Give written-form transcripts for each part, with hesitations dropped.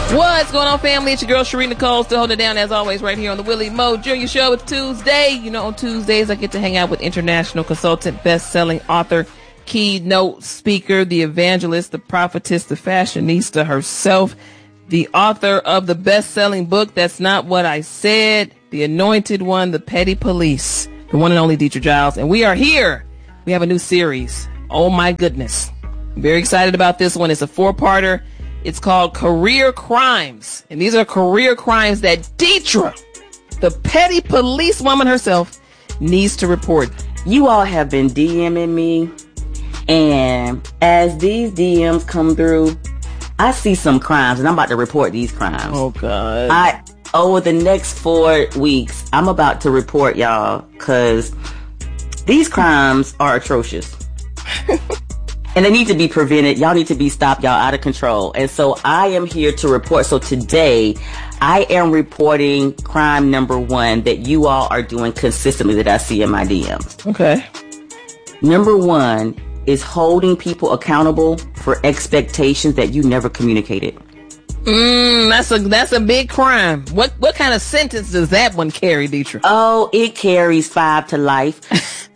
What's going on, family? It's your girl, Sheree Nicole, still holding it down as always right here on the Willie Mo Jr. Show. It's Tuesday. You know, on Tuesdays, I get to hang out with international consultant, best-selling author, keynote speaker, the evangelist, the prophetess, the fashionista herself, the author of the best-selling book, That's Not What I Said, the anointed one, the petty police, the one and only Deetra Giles. And we are here. We have a new series. Oh, my goodness. I'm very excited about this one. It's a 4-parter. It's called Career Crimes. And these are career crimes that Deetra, the petty policewoman herself, needs to report. You all have been DMing me, and as these DMs come through, I see some crimes, and I'm about to report these crimes. Oh, God. Over the next 4 weeks, I'm about to report y'all, because these crimes are atrocious. And they need to be prevented. Y'all need to be stopped. Y'all out of control. And so I am here to report. So today I am reporting crime number 1 that you all are doing consistently that I see in my DMs. Okay. Number 1 is holding people accountable for expectations that you never communicated. That's a big crime. What kind of sentence does that one carry, Deetra? Oh, it carries 5 to life.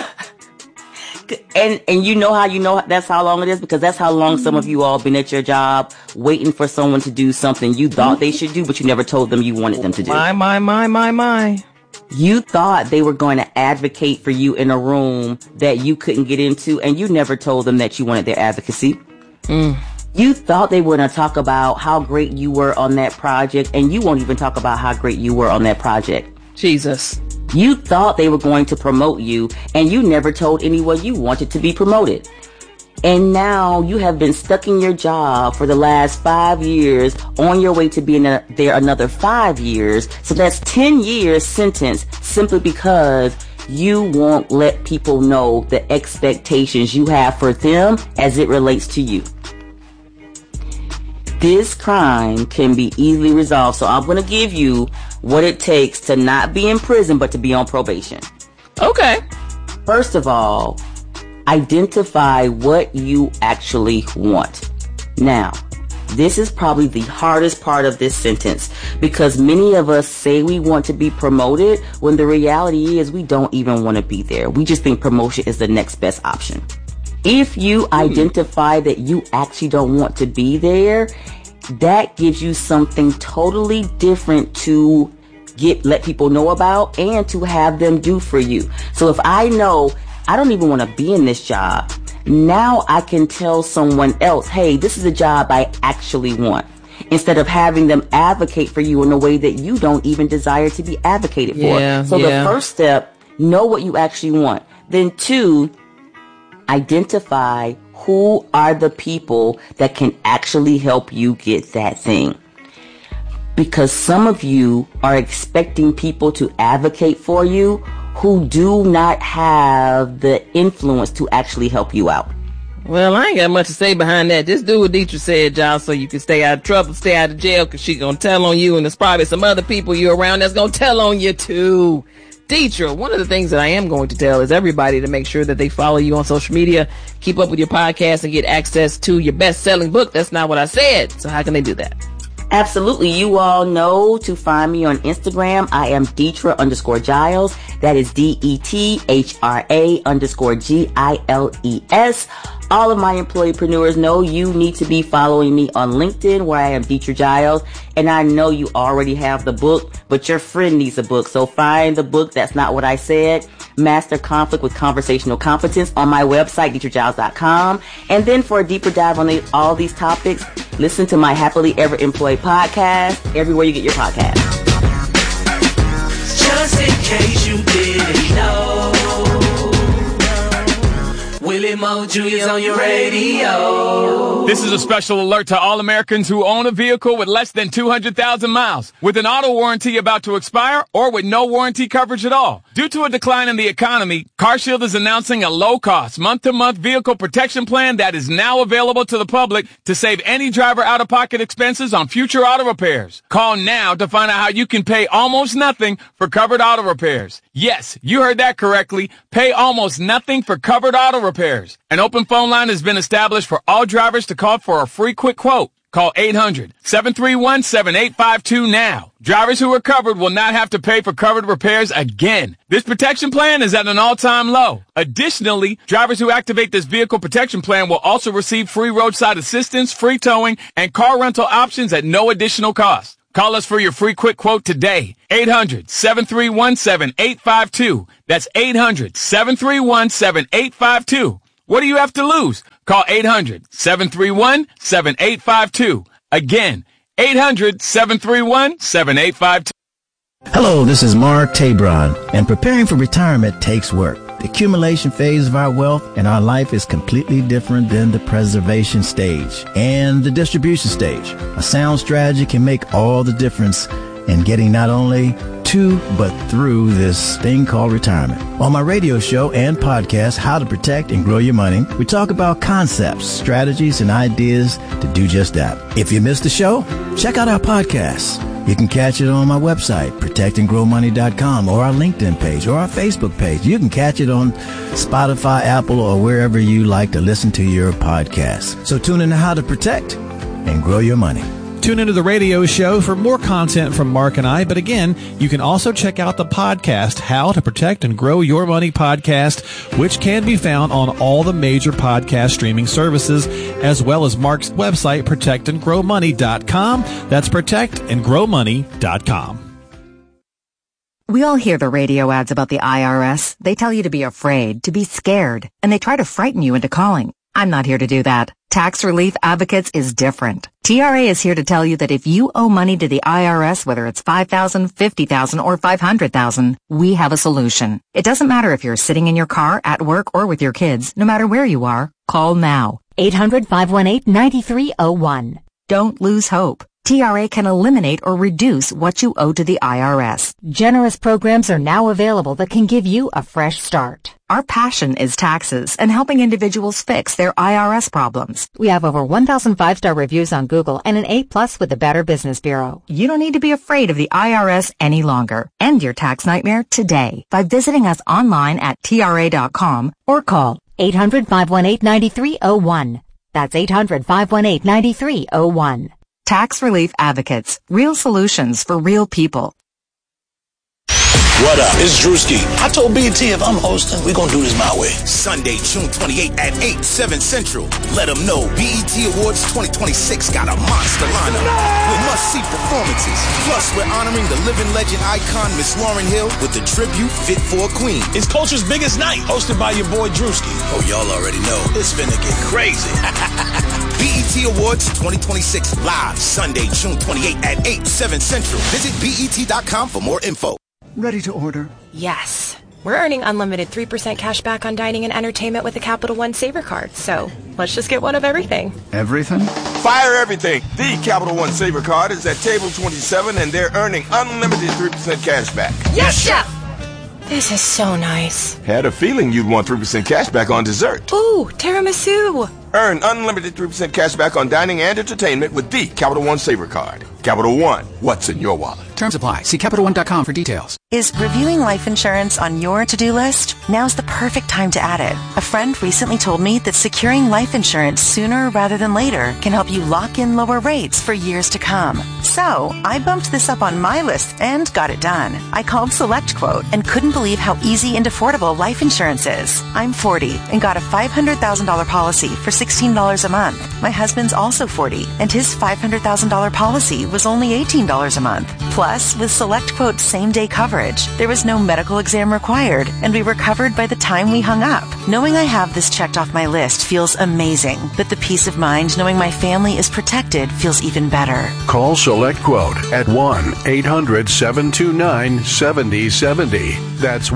And you know that's how long it is, because that's how long some of you all been at your job waiting for someone to do something you thought they should do, but you never told them you wanted them to do. My. You thought they were going to advocate for you in a room that you couldn't get into, and you never told them that you wanted their advocacy. You thought they were going to talk about how great you were on that project, and you won't even talk about how great you were on that project. Jesus. You thought they were going to promote you, and you never told anyone you wanted to be promoted. And now you have been stuck in your job for the last 5 years, on your way to being there another 5 years. So that's 10 years sentence, simply because you won't let people know the expectations you have for them as it relates to you. This crime can be easily resolved. So I'm going to give you what it takes to not be in prison, but to be on probation. Okay. First of all, identify what you actually want. Now, this is probably the hardest part of this sentence, because many of us say we want to be promoted when the reality is we don't even want to be there. We just think promotion is the next best option. If you identify that you actually don't want to be there, that gives you something totally different to let people know about and to have them do for you. So if I know I don't even want to be in this job, now I can tell someone else, hey, this is a job I actually want, instead of having them advocate for you in a way that you don't even desire to be advocated for. The first step, know what you actually want. Then 2, identify who are the people that can actually help you get that thing. Because some of you are expecting people to advocate for you who do not have the influence to actually help you out. Well, I ain't got much to say behind that. Just do what Deetra said, y'all, so you can stay out of trouble, stay out of jail, because she's going to tell on you, and there's probably some other people you're around that's going to tell on you too. Deetra, one of the things that I am going to tell is everybody to make sure that they follow you on social media, keep up with your podcast, and get access to your best-selling book, That's Not What I Said. So how can they do that? Absolutely. You all know to find me on Instagram. I am Deetra_Giles. That is DETHRA_GILES. All of my employeepreneurs know you need to be following me on LinkedIn, where I am Deetra Giles. And I know you already have the book, but your friend needs a book. So find the book, That's Not What I Said, Master Conflict with Conversational Competence, on my website, DeetraGiles.com. And then for a deeper dive on all these topics, listen to my Happily Ever Employed podcast, everywhere you get your podcast. Just in case you didn't know, Willie Mo Jr.'s on your radio. This is a special alert to all Americans who own a vehicle with less than 200,000 miles, with an auto warranty about to expire, or with no warranty coverage at all. Due to a decline in the economy, CarShield is announcing a low-cost, month-to-month vehicle protection plan that is now available to the public to save any driver out-of-pocket expenses on future auto repairs. Call now to find out how you can pay almost nothing for covered auto repairs. Yes, you heard that correctly. Pay almost nothing for covered auto repairs. An open phone line has been established for all drivers to call for a free quick quote. Call 800-731-7852 now. Drivers who are covered will not have to pay for covered repairs again. This protection plan is at an all-time low. Additionally, drivers who activate this vehicle protection plan will also receive free roadside assistance, free towing, and car rental options at no additional cost. Call us for your free quick quote today. 800-731-7852. That's 800-731-7852. What do you have to lose? Call 800-731-7852. Again, 800-731-7852. Hello, this is Mark Tabron, and preparing for retirement takes work. The accumulation phase of our wealth and our life is completely different than the preservation stage and the distribution stage. A sound strategy can make all the difference in getting not only to but through this thing called retirement. On my radio show and podcast, How to Protect and Grow Your Money, we talk about concepts, strategies, and ideas to do just that. If you missed the show, check out our podcast. You can catch it on my website, protectandgrowmoney.com, or our LinkedIn page, or our Facebook page. You can catch it on Spotify, Apple, or wherever you like to listen to your podcasts. So tune in to How to Protect and Grow Your Money. Tune into the radio show for more content from Mark and I. But again, you can also check out the podcast, How to Protect and Grow Your Money podcast, which can be found on all the major podcast streaming services, as well as Mark's website, protectandgrowmoney.com. That's protectandgrowmoney.com. We all hear the radio ads about the IRS. They tell you to be afraid, to be scared, and they try to frighten you into calling. I'm not here to do that. Tax Relief Advocates is different. TRA is here to tell you that if you owe money to the IRS, whether it's $5,000, $50,000, or $500,000, we have a solution. It doesn't matter if you're sitting in your car, at work, or with your kids. No matter where you are, call now. 800-518-9301. Don't lose hope. TRA can eliminate or reduce what you owe to the IRS. Generous programs are now available that can give you a fresh start. Our passion is taxes and helping individuals fix their IRS problems. We have over 1,000 5-star reviews on Google and an A+ with the Better Business Bureau. You don't need to be afraid of the IRS any longer. End your tax nightmare today by visiting us online at TRA.com or call 800-518-9301. That's 800-518-9301. Tax Relief Advocates. Real solutions for real people. What up? It's Drewski. I told BT if I'm hosting, we're going to do this my way. Sunday, June 28 at 8, 7 Central. Let them know BET Awards 2026 got a monster lineup with must-see performances. Plus, we're honoring the living legend icon, Miss Lauryn Hill, with the tribute Fit for a Queen. It's culture's biggest night, hosted by your boy Drewski. Oh, y'all already know. It's finna get crazy. BET Awards 2026 live Sunday, June 28 at 8, 7 Central. Visit BET.com for more info. Ready to order? Yes. We're earning unlimited 3% cash back on dining and entertainment with a Capital One Saver card. So let's just get one of everything. Everything? Fire everything. The Capital One Saver card is at table 27 and they're earning unlimited 3% cash back. Yes, Chef! This is so nice. Had a feeling you'd want 3% cash back on dessert. Ooh, tiramisu. Earn unlimited 3% cash back on dining and entertainment with the Capital One Saver card. Capital One, what's in your wallet? Terms apply. See CapitalOne.com for details. Is reviewing life insurance on your to-do list? Now's the perfect time to add it. A friend recently told me that securing life insurance sooner rather than later can help you lock in lower rates for years to come. So, I bumped this up on my list and got it done. I called SelectQuote and couldn't believe how easy and affordable life insurance is. I'm 40 and got a $500,000 policy for $16 a month. My husband's also 40 and his $500,000 policy was only $18 a month. Plus, with SelectQuote's same-day coverage, there was no medical exam required, and we were covered by the time we hung up. Knowing I have this checked off my list feels amazing, but the peace of mind knowing my family is protected feels even better. Call SelectQuote at 1-800-729-7070. That's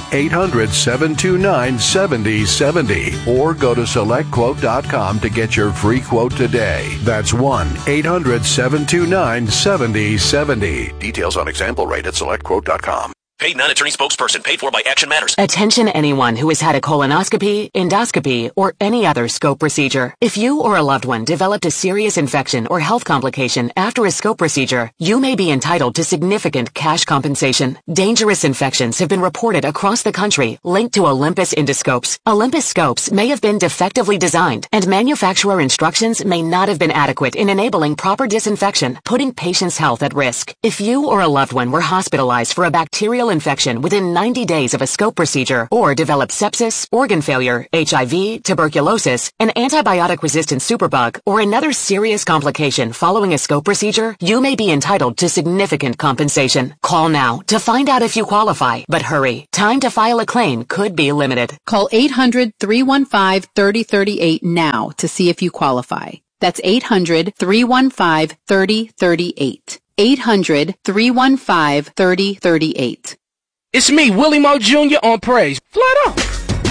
1-800-729-7070. Or go to SelectQuote.com to get your free quote today. That's 1-800-729-7070. Details on example rate at SelectQuote.com. Paid non-attorney spokesperson. Paid for by Action Matters. Attention anyone who has had a colonoscopy, endoscopy, or any other scope procedure. If you or a loved one developed a serious infection or health complication after a scope procedure, you may be entitled to significant cash compensation. Dangerous infections have been reported across the country linked to Olympus endoscopes. Olympus scopes may have been defectively designed, and manufacturer instructions may not have been adequate in enabling proper disinfection, putting patients' health at risk. If you or a loved one were hospitalized for a bacterial infection within 90 days of a scope procedure, or developed sepsis, organ failure, HIV, tuberculosis, an antibiotic-resistant superbug, or another serious complication following a scope procedure, you may be entitled to significant compensation. Call now to find out if you qualify, but hurry. Time to file a claim could be limited. Call 800-315-3038 now to see if you qualify. That's 800-315-3038. 800-315-3038. It's me, Willie Mo Jr. on Praise. Flat out.